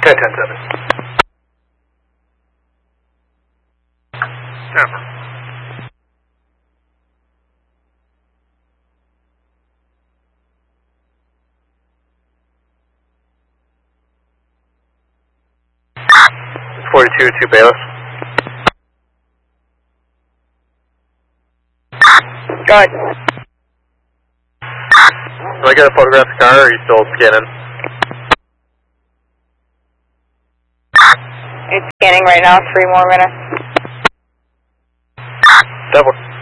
10-7. Never. It's 42 to Bayless. Go ahead. Do I get a photograph of the car, or are you still scanning? It's scanning right now, 3 more minutes. Definitely.